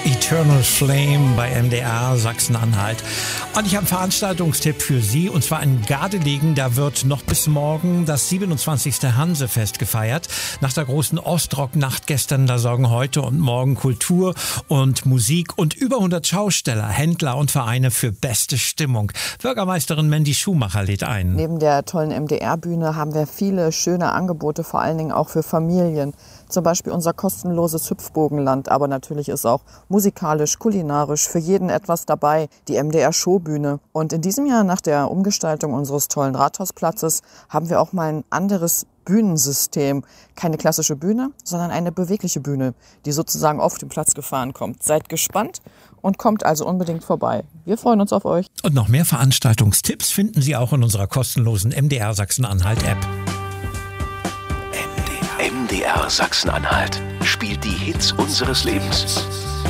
Eternal Flame bei MDR Sachsen-Anhalt. Und ich habe einen Veranstaltungstipp für Sie, und zwar in Gardelegen. Da wird noch bis morgen das 27. Hansefest gefeiert. Nach der großen Ostrock-Nacht gestern, da sorgen heute und morgen Kultur und Musik und über 100 Schausteller, Händler und Vereine für beste Stimmung. Bürgermeisterin Mandy Schumacher lädt ein. Neben der tollen MDR-Bühne haben wir viele schöne Angebote, vor allen Dingen auch für Familien. Zum Beispiel unser kostenloses Hüpfbogenland, aber natürlich ist auch musikalisch, kulinarisch für jeden etwas dabei, die MDR-Showbühne. Und in diesem Jahr nach der Umgestaltung unseres tollen Rathausplatzes haben wir auch mal ein anderes Bühnensystem. Keine klassische Bühne, sondern eine bewegliche Bühne, die sozusagen auf den Platz gefahren kommt. Seid gespannt und kommt also unbedingt vorbei. Wir freuen uns auf euch. Und noch mehr Veranstaltungstipps finden Sie auch in unserer kostenlosen MDR Sachsen-Anhalt-App. MDR Sachsen-Anhalt spielt die Hits unseres Lebens.